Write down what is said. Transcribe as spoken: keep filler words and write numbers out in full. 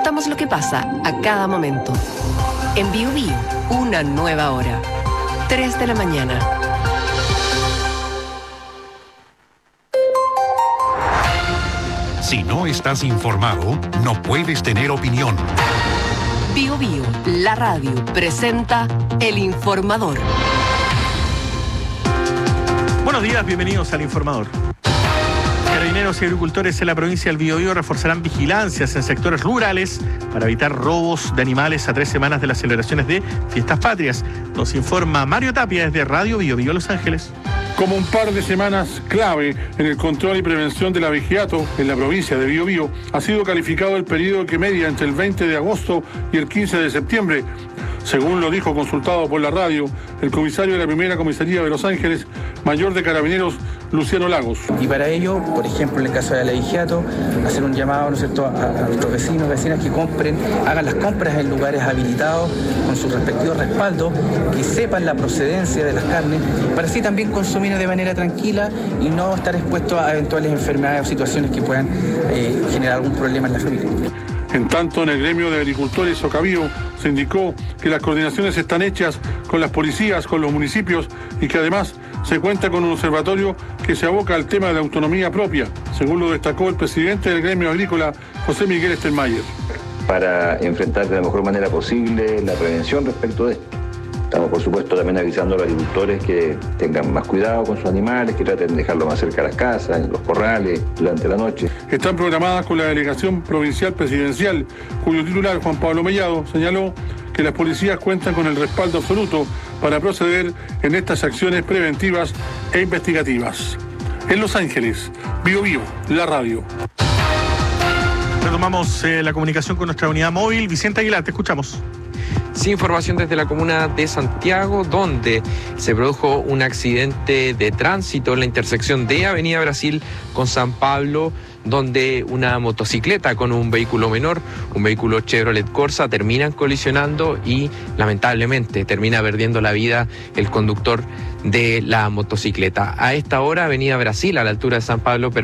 contamos lo que pasa a cada momento. En Bio Bio, una nueva hora. tres de la mañana. Si no estás informado, no puedes tener opinión. Bio Bio, la radio, presenta El Informador. Buenos días, bienvenidos al Informador. Carabineros y agricultores en la provincia del Biobío reforzarán vigilancias en sectores rurales para evitar robos de animales a tres semanas de las celebraciones de Fiestas Patrias. Nos informa Mario Tapia desde Radio Biobío Los Ángeles. Como un par de semanas clave en el control y prevención del abigeato en la provincia de Biobío, ha sido calificado el periodo que media entre el veinte de agosto y el quince de septiembre. Según lo dijo consultado por la radio, el comisario de la primera comisaría de Los Ángeles, mayor de Carabineros, Luciano Lagos. Y para ello, por ejemplo, en el caso del abigeato, hacer un llamado, ¿no es cierto?, a, a nuestros vecinos, vecinas que compren, hagan las compras en lugares habilitados con sus respectivos respaldos, que sepan la procedencia de las carnes, para así también consumir de manera tranquila y no estar expuestos a eventuales enfermedades o situaciones que puedan eh, generar algún problema en la familia. En tanto, en el gremio de agricultores Socabío se indicó que las coordinaciones están hechas con las policías, con los municipios y que además se cuenta con un observatorio que se aboca al tema de la autonomía propia, según lo destacó el presidente del gremio agrícola, José Miguel Stelmayer. Para enfrentar de la mejor manera posible la prevención respecto de esto. Estamos, por supuesto, también avisando a los agricultores que tengan más cuidado con sus animales, que traten de dejarlos más cerca de las casas, en los corrales, durante la noche. Están programadas con la delegación provincial presidencial, cuyo titular, Juan Pablo Mellado, señaló que las policías cuentan con el respaldo absoluto para proceder en estas acciones preventivas e investigativas. En Los Ángeles, Biobío, la radio. Retomamos eh, la comunicación con nuestra unidad móvil. Vicente Aguilar, te escuchamos. Sí, información desde la comuna de Santiago, donde se produjo un accidente de tránsito en la intersección de Avenida Brasil con San Pablo, donde una motocicleta con un vehículo menor, un vehículo Chevrolet Corsa, terminan colisionando y lamentablemente termina perdiendo la vida el conductor de la motocicleta. A esta hora, Avenida Brasil, a la altura de San Pablo,